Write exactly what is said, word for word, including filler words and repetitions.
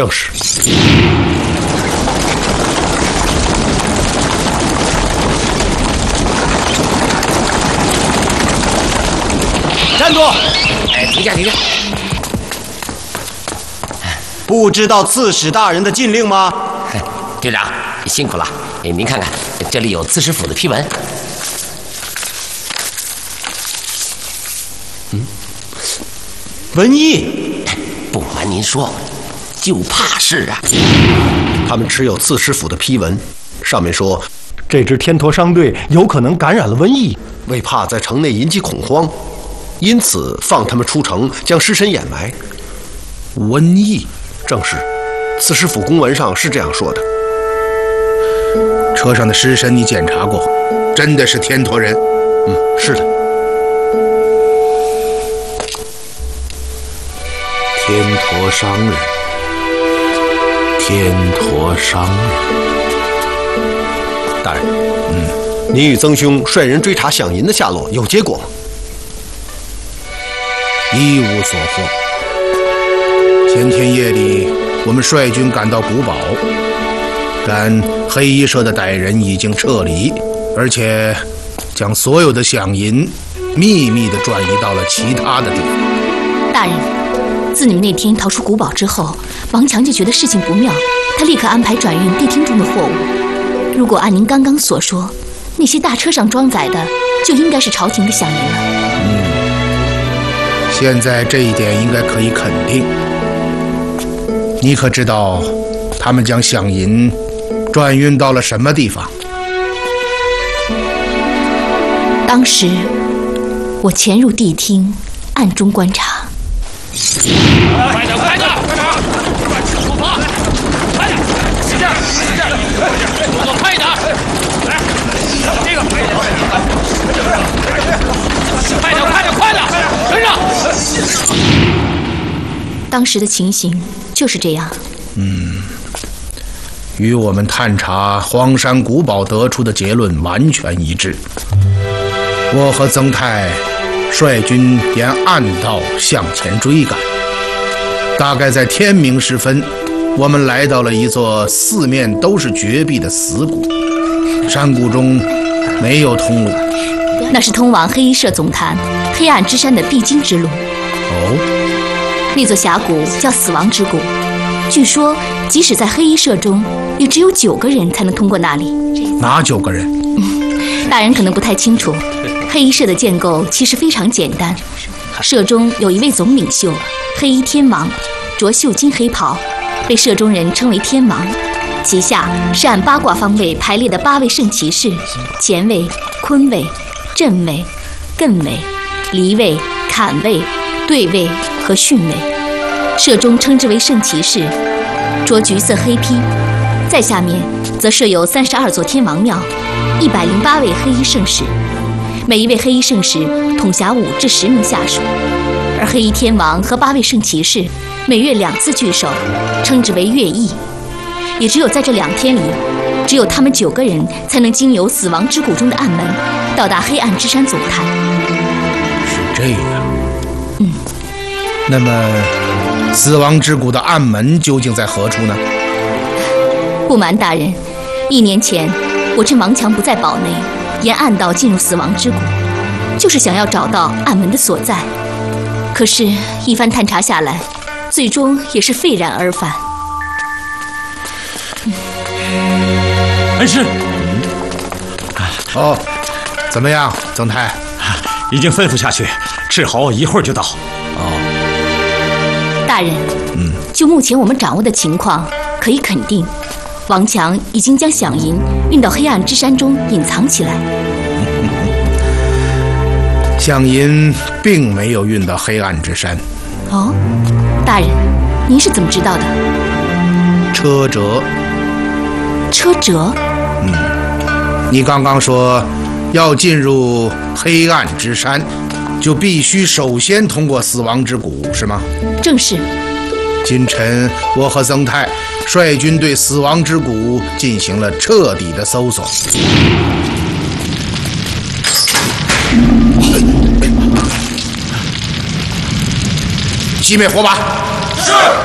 正是。 站住！ 哎，停下，停下！ 不知道刺史大人的禁令吗？ 队长，辛苦了。哎，您看看，这里有刺史府的批文。 嗯，瘟疫。 不瞒您说，就怕是啊。 他们持有刺史府的批文，上面说，这支天驼商队有可能感染了瘟疫，为怕在城内引起恐慌，因此放他们出城，将尸身掩埋。 瘟疫， 正是，刺史府公文上是这样说的。 车上的尸身你检查过，真的是天驼人？ 嗯，是的。 天驼商人，天驼商人。 大人，嗯，您与曾兄率人追查饗银的下落，有结果吗？ 一无所获。前天夜里，我们率军赶到古堡，但黑衣社的歹人已经撤离，而且将所有的饗银秘密地转移到了其他的地方。 大人，自你们那天逃出古堡之后，王强就觉得事情不妙，他立刻安排转运地厅中的货物。如果按您刚刚所说，那些大车上装载的就应该是朝廷的饗银了。 嗯，现在这一点应该可以肯定。你可知道他们将饗银转运到了什么地方？ 当时我潜入地厅，暗中观察。 快点，快点，快点！快出发！快点，使劲，使劲，动作快一点！来，这个快一点，快点，快点，快点，跟上！ 当时的情形就是这样。 嗯，与我们探查荒山古堡得出的结论完全一致。我和曾泰率军沿暗道向前追赶，大概在天明时分，我们来到了一座四面都是绝壁的死谷，山谷中没有通路， 那是通往黑衣社总坛黑暗之山的必经之路。 哦， 那座峡谷叫死亡之谷，据说即使在黑衣社中，也只有九个人才能通过那里。 哪九个人？ 嗯，大人可能不太清楚，黑衣社的建构其实非常简单。社中有一位总领袖，黑衣天王，着绣金黑袍，被社中人称为天王。其下是按八卦方位排列的八位圣骑士：乾位、坤位、震位、艮位、离位、坎位、兑位和巽位。社中称之为圣骑士，着橘色黑披。再下面则设有三十二座天王庙，一百零八位黑衣圣使。每一位黑衣圣使统辖五至十名下属，而黑衣天王和八位圣骑士每月两次聚首，称之为月议。也只有在这两天里，只有他们九个人才能经由死亡之谷中的暗门，到达黑暗之山总坛。 是这样。 嗯。 那么，死亡之谷的暗门究竟在何处呢？ 不瞒大人，一年前我趁王强不在堡内，沿暗道进入死亡之谷，就是想要找到暗门的所在。可是，一番探查下来，最终也是废然而返。 恩师， 哦，怎么样，曾泰？ 已经吩咐下去，赤侯一会儿就到。 哦， 大人， 嗯， 就目前我们掌握的情况，可以肯定，王强已经将饗银运到黑暗之山中隐藏起来。 饗银并没有运到黑暗之山。 哦，大人，您是怎么知道的？ 车辙。 车辙？ 嗯，你刚刚说要进入黑暗之山，就必须首先通过死亡之谷，是吗？ 正是。 今晨我和曾泰率军对死亡之谷进行了彻底的搜索。熄灭火把。是。